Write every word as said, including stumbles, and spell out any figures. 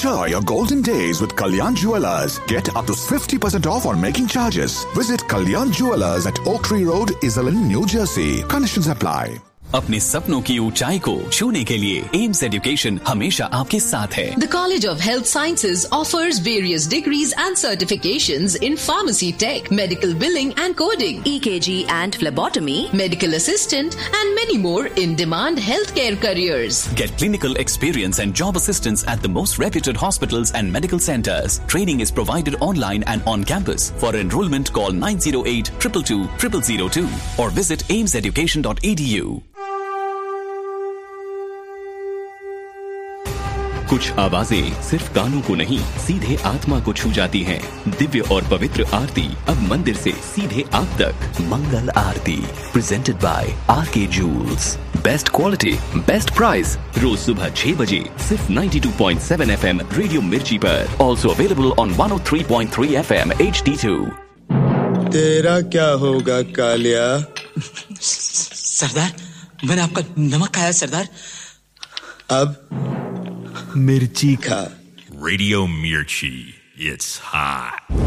Enjoy your golden days with Kalyan Jewellers. Get up to fifty percent off on making charges. Visit Kalyan Jewellers at Oak Tree Road, Iselin, New Jersey. Conditions apply. अपने सपनों की ऊंचाई को छूने के लिए AIIMS education हमेशा आपके साथ है. The College of Health Sciences offers various degrees and certifications in pharmacy tech, medical billing and coding, E K G and phlebotomy, medical assistant and many more in-demand healthcare careers. Get clinical experience and job assistance at the most reputed hospitals and medical centers. Training is provided online and on campus. For enrollment, call nine zero eight, two two two, zero zero zero two or visit ames education dot e d u. कुछ आवाजें सिर्फ कानों को नहीं सीधे आत्मा को छू जाती हैं. दिव्य और पवित्र आरती अब मंदिर से सीधे आप तक. मंगल आरती प्रेजेंटेड बाय आर के joules. Best quality best price. रोज सुबह छह बजे सिर्फ बानवे पॉइंट सात एफएम रेडियो मिर्ची पर. Also available on one O three point three FM H D to. तेरा क्या होगा कालिया? सरदार, मैंने आपका नमक खाया सरदार. अब मिर्ची खा. Radio Mirchi. It's hot.